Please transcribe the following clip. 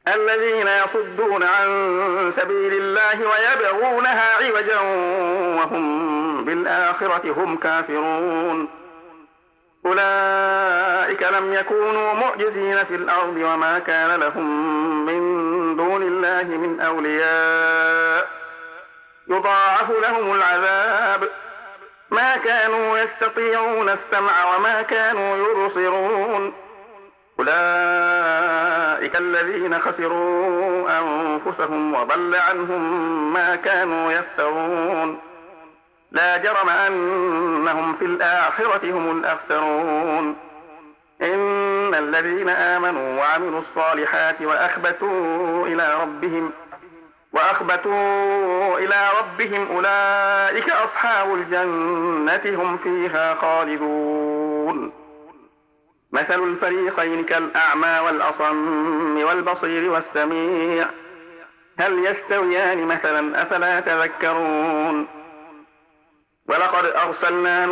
الذين يصدون عن سبيل الله ويبغونها عوجا وهم بالآخرة هم كافرون أولئك لم يكونوا معجزين في الأرض وما كان لهم من دون الله من أولياء يضاعف لهم العذاب ما كانوا يستطيعون السمع وما كانوا يبصرون أولئك الذين خسروا أنفسهم وضل عنهم ما كانوا يفترون لا جرم أنهم في الآخرة هم الأخسرون إن الذين آمنوا وعملوا الصالحات وأخبتوا إلى ربهم أولئك أصحاب الجنة هم فيها خالدون مثل الفريقين كالأعمى والأصم والبصير والسميع هل يستويان مثلا أفلا تذكرون ولقد أرسلنا